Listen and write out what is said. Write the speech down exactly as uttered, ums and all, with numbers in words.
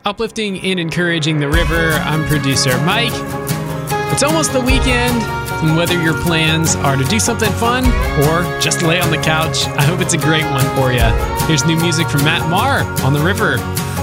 uplifting and encouraging the river. I'm producer Mike. It's almost the weekend, and whether your plans are to do something fun or just lay on the couch, I hope it's a great one for you. Here's new music from Matt Maher on the river.